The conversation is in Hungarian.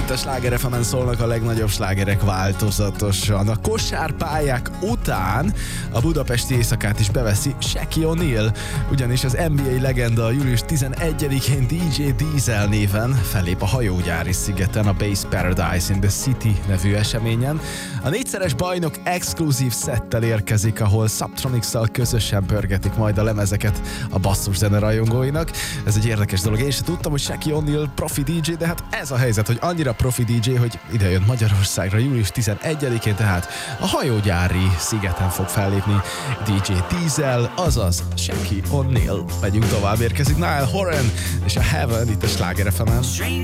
Itt a Sláger FM-en szólnak a legnagyobb slágerek változatosan. A kosárpályák után a budapesti éjszakát is beveszi Shaquille O'Neal, ugyanis az NBA legenda július 11-én DJ Diesel néven fellép a hajógyári szigeten a Base Paradise in the City nevű eseményen. A négyszeres bajnok exkluzív szettel érkezik, ahol Subtronics-szal közösen pörgetik majd a lemezeket a basszuszene rajongóinak. Ez egy érdekes dolog. Én sem tudtam, hogy Shaquille O'Neal profi DJ, de hát ez a helyzet, hogy annyira profi DJ, hogy ide jön Magyarországra július 11-én, tehát a hajógyári szigeten fog fellépni DJ Diesel, azaz Shaquille O'Neal. Megyünk tovább, érkezik Niall Horan és a Heaven itt a Sláger FM-en.